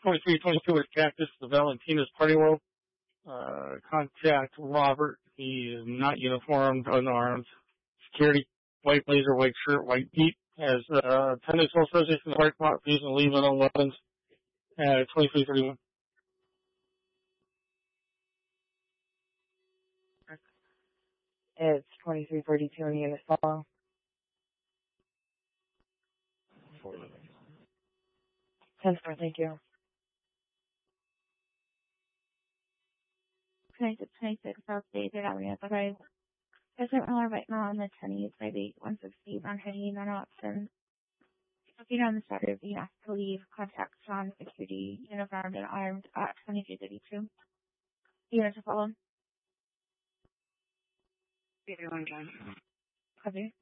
2322 with Cactus, the Valentina's Party World. Contact Robert. He is not uniformed, unarmed. Security, white blazer, white shirt, white beat. Has 10 days full association in the parking lot for using leave unknown weapons. 2331. It's 2342 in unit fall. 10-4, thank you. Connected 26, South State, they're not really authorized. President Miller right now on the 10 58 160 on heading on option. Looking on the starter being asked to leave, contact Sean Security, uniformed and armed at 2332. Unit to follow. 81 John. Copy.